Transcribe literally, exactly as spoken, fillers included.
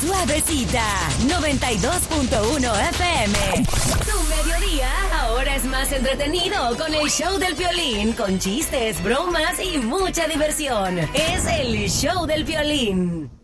Suavecita, noventa y dos punto uno F M. Tu mediodía ahora es más entretenido con el show del Piolín, con chistes, bromas y mucha diversión. Es el show del Piolín.